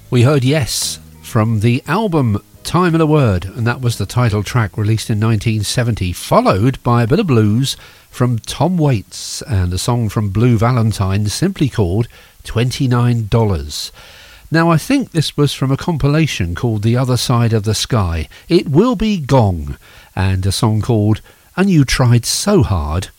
We heard Yes from the album Time and a Word, and that was the title track released in 1970, followed by a bit of blues from Tom Waits and a song from Blue Valentine simply called $29. Now I think this was from a compilation called The Other Side of the Sky. It Will Be Gong, and a song called And You Tried So Hard